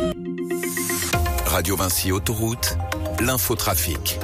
Radio Vinci Autoroute, l'infotrafic.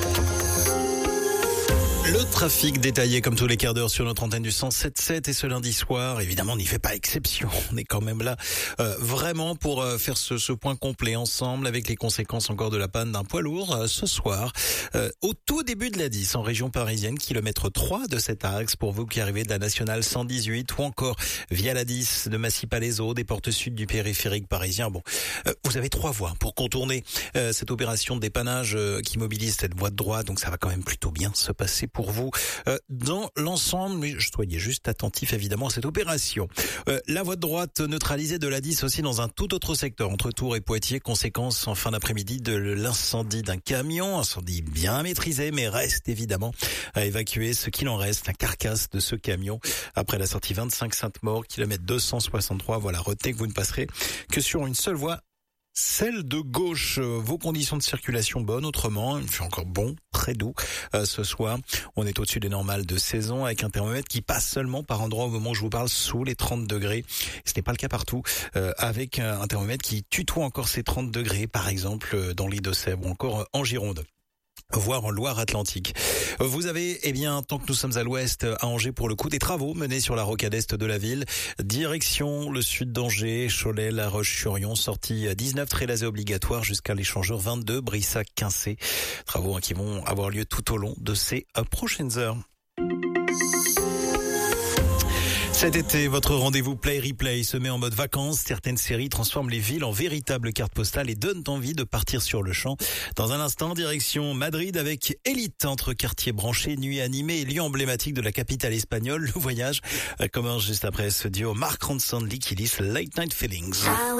Le trafic détaillé comme tous les quarts d'heure sur notre antenne du 107.7 et ce lundi soir, évidemment, on n'y fait pas exception. On est quand même là vraiment pour faire ce point complet ensemble avec les conséquences encore de la panne d'un poids lourd ce soir. Au tout début de la 10 en région parisienne, kilomètre 3 de cet axe pour vous qui arrivez de la nationale 118 ou encore via la 10 de Massy-Palaiseau, des portes sud du périphérique parisien. Vous avez 3 voies pour contourner cette opération de dépannage qui mobilise cette voie de droite, donc ça va quand même plutôt bien se passer pour vous dans l'ensemble, mais soyez juste attentifs évidemment à cette opération. La voie de droite neutralisée de la 10 aussi dans un tout autre secteur entre Tours et Poitiers, conséquence en fin d'après-midi de l'incendie d'un camion, incendie bien maîtrisé mais reste évidemment à évacuer ce qu'il en reste, la carcasse de ce camion après la sortie 25 Sainte-Maure, kilomètre 263. Voilà, retenez que vous ne passerez que sur une seule voie, celle de gauche. Vos conditions de circulation bonnes, autrement, il fait encore bon, très doux ce soir. On est au-dessus des normales de saison avec un thermomètre qui passe seulement par endroits au moment où je vous parle sous les 30 degrés. Ce n'est pas le cas partout, avec un thermomètre qui tutoie encore ces 30 degrés, par exemple dans l'île de Sèvres ou encore en Gironde, voire en Loire-Atlantique. Vous avez, tant que nous sommes à l'ouest, à Angers pour le coup, des travaux menés sur la rocade est de la ville. Direction le sud d'Angers, Cholet, La Roche-sur-Yon, sortie 19 trélazés obligatoires jusqu'à l'échangeur 22, Brissac-Quincé. Travaux qui vont avoir lieu tout au long de ces prochaines heures. Cet été, votre rendez-vous Play Replay se met en mode vacances. Certaines séries transforment les villes en véritables cartes postales et donnent envie de partir sur le champ. Dans un instant, direction Madrid avec Élite, entre quartiers branchés, nuits animées et lieux emblématiques de la capitale espagnole. Le voyage commence juste après ce duo Mark Ronson, Likilis, Late Night Feelings.